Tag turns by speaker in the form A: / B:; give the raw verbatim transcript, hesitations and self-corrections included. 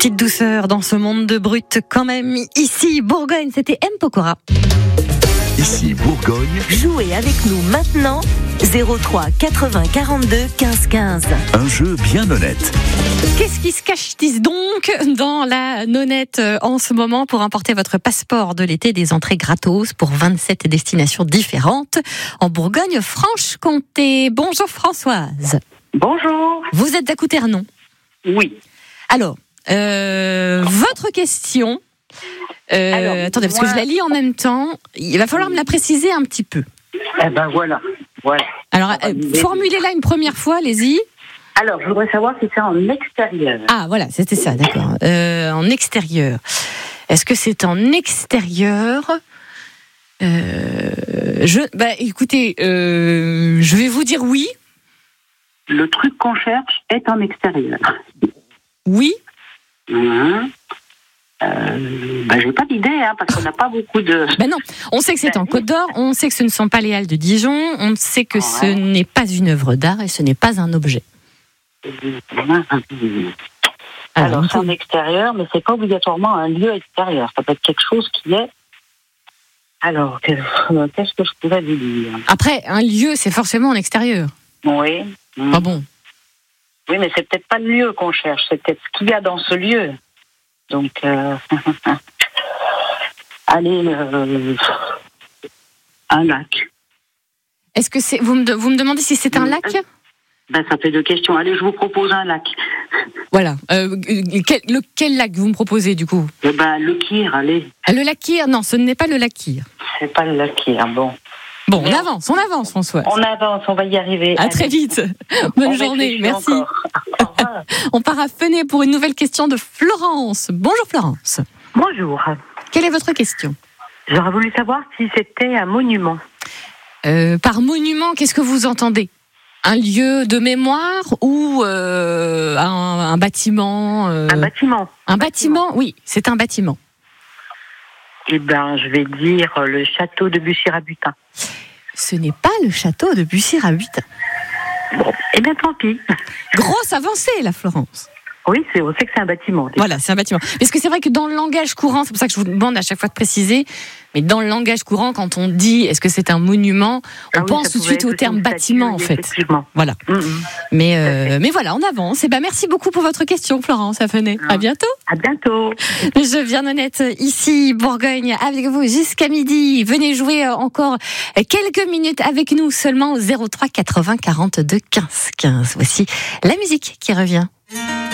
A: petite douceur dans ce monde de brut quand même. Ici, Bourgogne, c'était M. Pokora.
B: Ici, Bourgogne.
C: Jouez avec nous maintenant. zéro trois quatre-vingts quarante-deux quinze quinze.
B: Un jeu bien honnête.
A: Qu'est-ce qui se cache-t-il donc dans la nonnette en ce moment pour emporter votre passeport de l'été, des entrées gratos pour vingt-sept destinations différentes en Bourgogne-Franche-Comté? Bonjour Françoise.
D: Bonjour.
A: Vous êtes d'Acouternon?
D: Oui.
A: Alors, euh, votre question... Euh,
D: Alors,
A: attendez, parce
D: moi...
A: que je la lis en même temps. Il va falloir me la préciser un petit peu.
D: Eh ben voilà. voilà.
A: Alors, euh, formulez-la une première fois, allez-y.
D: Alors, je voudrais savoir si c'est en extérieur.
A: Ah, voilà, c'était ça, d'accord. Euh, en extérieur. Est-ce que c'est en extérieur? euh, je, bah, écoutez, euh, je vais vous dire oui.
D: Le truc qu'on cherche est en extérieur.
A: Oui.
D: Mmh. Euh, ben, j'ai pas d'idée, hein, parce qu'on n'a pas beaucoup de...
A: Ben non, on sait que c'est en Côte d'Or, on sait que ce ne sont pas les Halles de Dijon, on sait que
D: ouais.
A: ce n'est pas une œuvre d'art et ce n'est pas un objet.
D: Alors,
A: Alors
D: c'est en extérieur, mais c'est pas obligatoirement un lieu extérieur. Ça peut être quelque chose qui est... Alors, qu'est-ce que je pourrais vous dire?
A: Après, un lieu, c'est forcément en extérieur.
D: Oui. Mmh.
A: Ah bon?
D: Oui, mais c'est peut-être pas le lieu qu'on cherche, c'est peut-être ce qu'il y a dans ce lieu. Donc, euh... allez, euh... un lac.
A: Est-ce que c'est vous me vous me demandez si c'est un lac?
D: Ben, ça fait deux questions. Allez, je vous propose un lac.
A: Voilà. Euh, quel, le, quel lac vous me proposez du coup?
D: Eh ben, le Kyr, allez.
A: Le lac Kyr? Non, ce n'est pas le lac Kyr.
D: C'est pas le lac Kyr, bon.
A: Bon, on avance, on avance, François.
D: On avance, on va y arriver.
A: À
D: allez.
A: Très vite. Bonne
D: on
A: journée, merci.
D: Encore.
A: On part à Fenay pour une nouvelle question de Florence. Bonjour Florence.
E: Bonjour.
A: Quelle est votre question?
E: J'aurais voulu savoir si c'était un monument.
A: Euh, par monument, qu'est-ce que vous entendez? Un lieu de mémoire ou euh, un, un bâtiment euh...
E: Un bâtiment.
A: Un bâtiment, oui, c'est un bâtiment.
E: Eh bien, je vais dire le château de Bussy-Rabutin.
A: Ce n'est pas le château de Bussy-Rabutin.
E: Bon, eh bien, tant pis.
A: Grosse avancée, la Florence.
E: Oui, c'est, on sait que c'est un bâtiment.
A: Voilà, c'est un bâtiment. Parce que c'est vrai que dans le langage courant, c'est pour ça que je vous demande à chaque fois de préciser, mais dans le langage courant, quand on dit est-ce que c'est un monument, on
E: ah oui,
A: pense tout de suite au terme bâtiment, en fait.
E: Effectivement.
A: Voilà.
E: Mm-hmm.
A: Mais, euh, mais voilà, on avance. Et ben, merci beaucoup pour votre question, Florence Afenet.
E: Ah.
A: À bientôt.
E: À bientôt.
A: Je viens honnête ici, Bourgogne, avec vous jusqu'à midi. Venez jouer encore quelques minutes avec nous seulement au zéro trois quatre-vingts quarante-deux quinze quinze. Voici la musique qui revient.